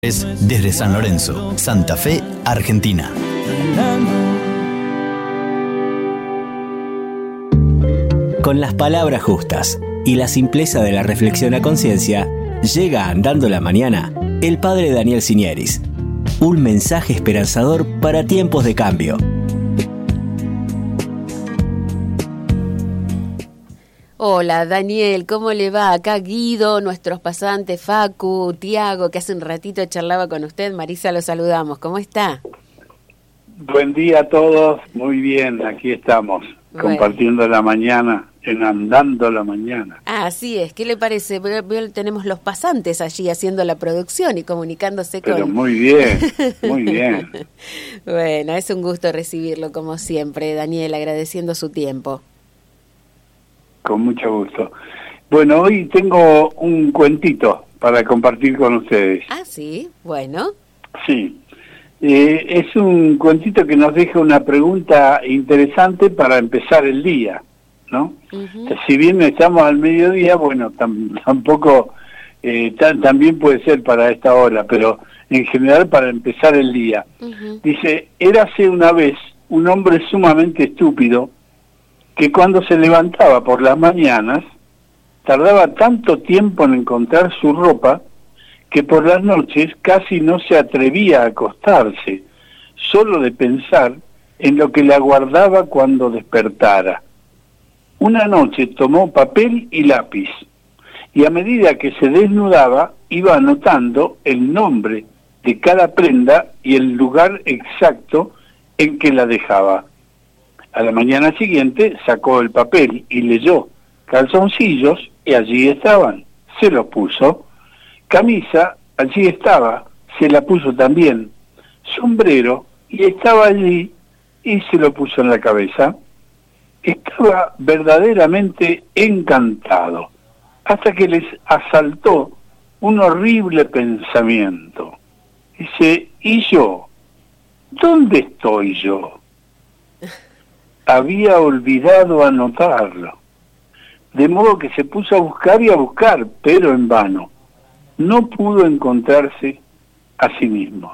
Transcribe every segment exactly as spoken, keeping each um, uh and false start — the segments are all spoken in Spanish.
Desde San Lorenzo, Santa Fe, Argentina. Con las palabras justas y la simpleza de la reflexión a conciencia, llega Andando la Mañana el padre Daniel Sinieris. Un mensaje esperanzador para tiempos de cambio. Hola Daniel, ¿cómo le va? Acá Guido, nuestros pasantes, Facu, Tiago, que hace un ratito charlaba con usted. Marisa, lo saludamos. ¿Cómo está? Buen día a todos, muy bien, aquí estamos, bueno, compartiendo la mañana, en Andando la Mañana. Ah, así es, ¿qué le parece? Veo, veo, tenemos los pasantes allí haciendo la producción y comunicándose Pero con... Pero muy bien, muy bien. Bueno, es un gusto recibirlo como siempre, Daniel, agradeciendo su tiempo. Con mucho gusto. Bueno, hoy tengo un cuentito para compartir con ustedes. Ah, sí, bueno. Sí, eh, es un cuentito que nos deja una pregunta interesante para empezar el día, ¿no? Uh-huh. Si bien estamos al mediodía, bueno, tam- tampoco, eh, tan, también puede ser para esta hora, pero en general para empezar el día. Uh-huh. Dice, érase una vez un hombre sumamente estúpido que cuando se levantaba por las mañanas, tardaba tanto tiempo en encontrar su ropa, que por las noches casi no se atrevía a acostarse, solo de pensar en lo que le aguardaba cuando despertara. Una noche tomó papel y lápiz, y a medida que se desnudaba, iba anotando el nombre de cada prenda y el lugar exacto en que la dejaba. A la mañana siguiente sacó el papel y leyó calzoncillos y allí estaban, se los puso. Camisa, allí estaba, se la puso también. Sombrero, y estaba allí y se lo puso en la cabeza. Estaba verdaderamente encantado, hasta que les asaltó un horrible pensamiento. Dice, ¿y yo? ¿Dónde estoy yo? Había olvidado anotarlo, de modo que se puso a buscar y a buscar, pero en vano. No pudo encontrarse a sí mismo.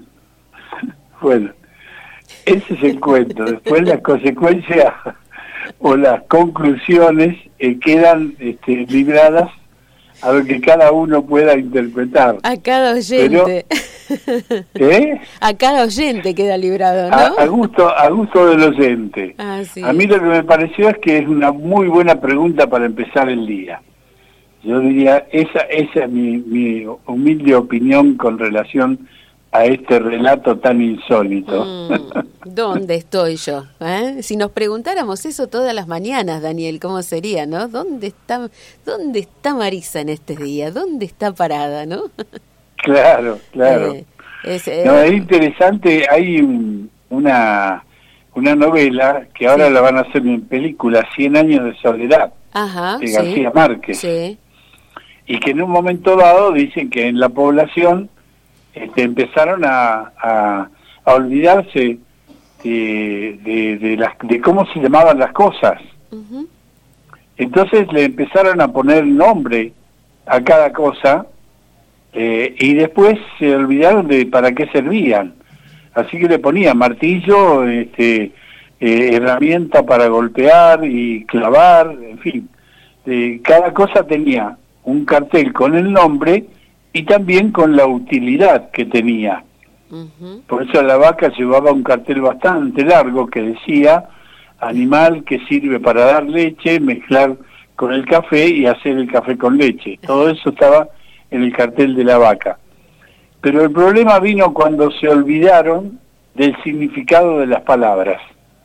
Bueno, ese es el cuento. Después las consecuencias o las conclusiones eh, quedan este, libradas a lo que cada uno pueda interpretar. A cada oyente. Pero, ¿eh? A cada oyente queda librado, ¿no? A, a gusto, a gusto del oyente. Ah, sí. A mí lo que me pareció es que es una muy buena pregunta para empezar el día. Yo diría, esa, esa es mi, mi humilde opinión con relación a este relato tan insólito. Mm, ¿Dónde estoy yo? ¿Eh? Si nos preguntáramos eso todas las mañanas, Daniel, ¿cómo sería, no? ¿Dónde está, dónde está Marisa en este día? ¿Dónde está parada, no? Claro, claro. Eh, es, eh, no, es interesante, hay un, una, una novela que ahora sí. La van a hacer en película, Cien años de soledad, Ajá, de sí. García Márquez. Sí. Y que en un momento dado dicen que en la población este, empezaron a, a, a olvidarse de, de, de, las, de cómo se llamaban las cosas. Uh-huh. Entonces le empezaron a poner nombre a cada cosa eh, y después se olvidaron de para qué servían. Así que le ponían martillo, este, eh, herramienta para golpear y clavar, en fin. Eh, cada cosa tenía un cartel con el nombre y también con la utilidad que tenía. Uh-huh. Por eso la vaca llevaba un cartel bastante largo que decía animal que sirve para dar leche, mezclar con el café y hacer el café con leche. Todo eso estaba en el cartel de la vaca. Pero el problema vino cuando se olvidaron del significado de las palabras.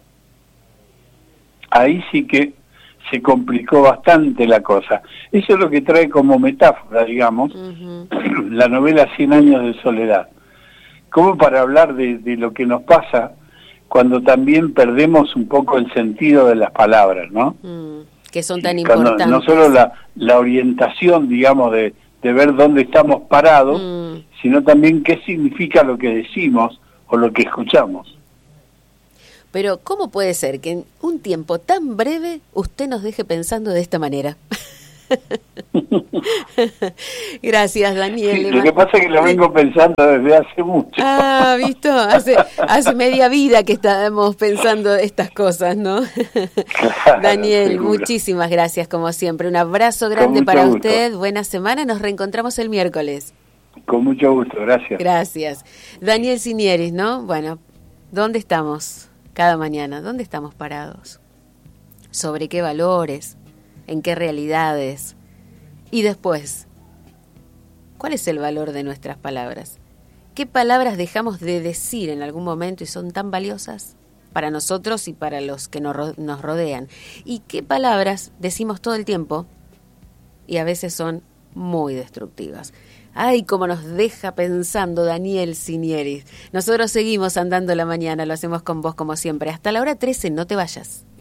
Ahí sí que se complicó bastante la cosa. Eso es lo que trae como metáfora, digamos, uh-huh. la novela Cien años de soledad. Como para hablar de, de lo que nos pasa cuando también perdemos un poco el sentido de las palabras, ¿no? Mm, que son tan cuando, importantes. No solo la, la orientación, digamos, de, de ver dónde estamos parados, mm. sino también qué significa lo que decimos o lo que escuchamos. Pero, ¿cómo puede ser que en un tiempo tan breve usted nos deje pensando de esta manera? Gracias, Daniel. Sí, lo que pasa es que lo vengo pensando desde hace mucho. Ah, ¿visto? Hace, hace media vida que estábamos pensando estas cosas, ¿no? Claro, Daniel, seguro. Muchísimas gracias, como siempre. Un abrazo grande mucho para gusto. usted. Buena semana. Nos reencontramos el miércoles. Con mucho gusto, gracias. Gracias. Daniel Sinieris, ¿no? Bueno, ¿dónde estamos cada mañana? ¿Dónde estamos parados? ¿Sobre qué valores? ¿En qué realidades? Y después, ¿cuál es el valor de nuestras palabras? ¿Qué palabras dejamos de decir en algún momento y son tan valiosas para nosotros y para los que nos nos rodean? ¿Y qué palabras decimos todo el tiempo y a veces son muy destructivas? Ay, cómo nos deja pensando Daniel Sinieris. Nosotros seguimos andando la mañana, lo hacemos con vos como siempre. Hasta la hora trece, no te vayas.